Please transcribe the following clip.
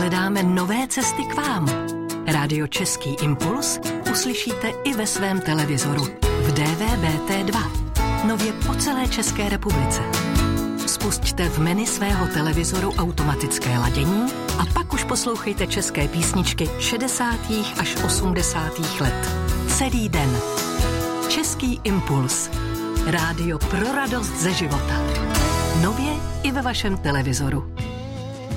hledáme nové cesty k vám. Rádio Český impuls uslyšíte i ve svém televizoru v DVB-T2. Nově po celé České republice. Spusťte v menu svého televizoru automatické ladění a pak už poslouchejte české písničky 60. až 80. let. Celý den. Český impuls. Rádio pro radost ze života. Nově i ve vašem televizoru.